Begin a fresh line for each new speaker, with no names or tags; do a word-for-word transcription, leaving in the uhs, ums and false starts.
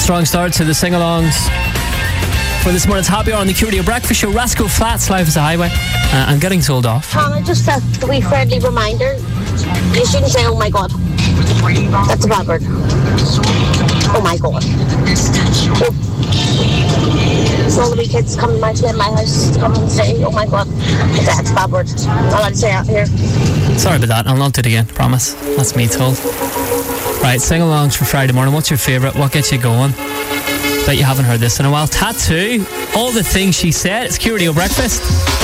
strong start to the sing-alongs for this morning's Happy Hour on the Q Radio Breakfast Show. Rascal Flatts, Life is a Highway, uh, and getting sold off.
Hannah, just a wee friendly reminder. You shouldn't say, oh my God. That's a bad word. Oh my God. Oh. So all the wee kids come to my, to my house come and say, oh my God. That's a bad word. I'm allowed to say out here.
Sorry about that. I'll not do it again. Promise. That's me told. Right, sing-alongs for Friday morning. What's your favourite? What gets you going? Bet you haven't heard this in a while. Tattoo. All the things she said. It's Q Radio Breakfast.